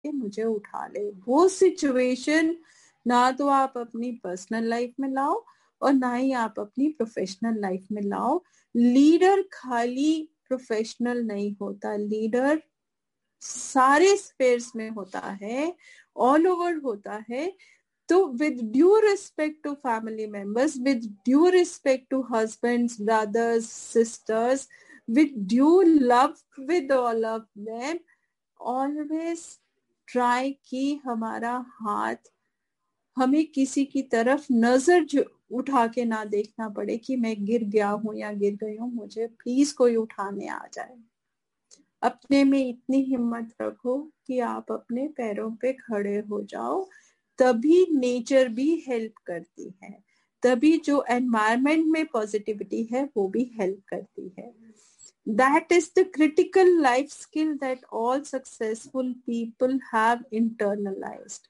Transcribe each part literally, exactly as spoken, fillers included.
के मुझे उठा ले। वो सिचुएशन ना तो आप अपनी पर्सनल लाइफ में लाओ और ना ही आप अपनी प्रोफेशनल लाइफ में लाओ। लीडर खाली प्रोफेशनल नहीं होता, लीडर सारे स्पेयर्स में होता है, ऑल ओवर होता है। तो with due respect to family members, with due respect to husbands, brothers, sisters, with due love with all of them, always try कि हमारा हाथ हमें किसी की तरफ नजर जो उठा के ना देखना पड़े कि मैं गिर गया हूं या गिर गई हूं, मुझे प्लीज कोई उठाने आ जाए। अपने में इतनी हिम्मत रखो कि आप अपने पैरों पे खड़े हो जाओ। तभी नेचर भी हेल्प करती है, तभी जो एनवायरनमेंट में पॉजिटिविटी है वो भी हेल्प करती है। That is the critical life skill that all successful people have internalised.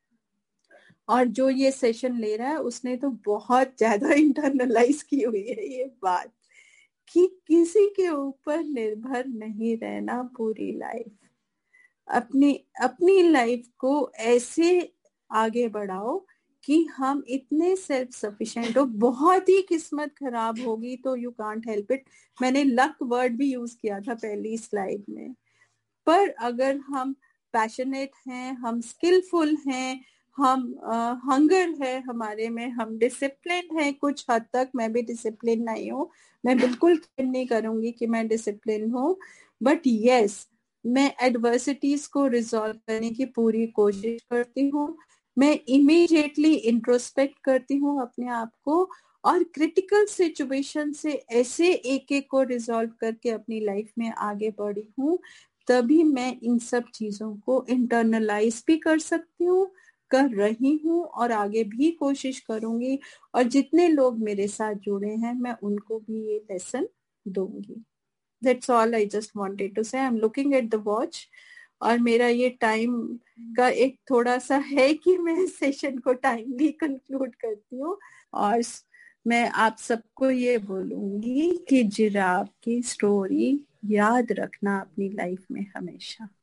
और जो ये सेशन ले रहा है उसने तो बहुत ज्यादा इंटरनलाइज की हुई है ये बात कि किसी के ऊपर निर्भर नहीं रहना पूरी लाइफ। अपनी अपनी लाइफ को ऐसे आगे बढ़ाओ कि हम इतने सेल्फ सफिशिएंट हो। बहुत ही किस्मत खराब होगी तो यू कांट हेल्प इट। मैंने लक वर्ड भी यूज किया था पहली स्लाइड में। पर अगर हम पैशनेट हैं, हम स्किलफुल हैं, हम हंगर uh, है हमारे में, हम डिसिप्लिन है कुछ हद तक। मैं भी डिसिप्लिन नहीं हूँ, मैं बिल्कुल क्लेम नहीं करूंगी कि मैं डिसिप्लिन हूँ, बट यस मैं एडवर्सिटीज को रिजॉल्व करने की पूरी कोशिश करती हूँ। मैं इमीडिएटली इंट्रोस्पेक्ट करती हूँ अपने आप को और क्रिटिकल सिचुएशन से ऐसे एक एक को रिजॉल्व करके अपनी लाइफ में आगे बढ़ी हूँ। तभी मैं इन सब चीजों को इंटरनलाइज भी कर सकती हूँ, कर रही हूँ और आगे भी कोशिश करूंगी। और जितने लोग मेरे साथ जुड़े हैं मैं उनको भी ये लेसन दूंगी। That's all I just wanted to say. I'm looking at the watch और मेरा ये टाइम का एक थोड़ा सा है कि मैं सेशन को टाइमली कंक्लूड करती हूँ। और मैं आप सबको ये बोलूंगी कि जिराफ की स्टोरी याद रखना अपनी लाइफ में हमेशा।